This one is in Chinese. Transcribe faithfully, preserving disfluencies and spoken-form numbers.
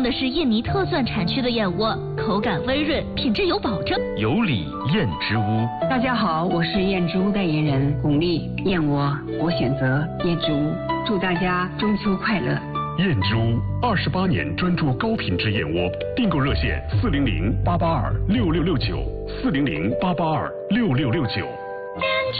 用的是印尼特蒜产区的燕窝，口感温润，品质有保证。 有礼燕之屋。 大家好，我是燕之屋代言人巩俐。燕窝，我选择燕之屋。祝大家中秋快乐。 燕之屋二十八年专注高品质燕窝，订购热线四零零八八二六六六九四零零八八二六六六九。 燕之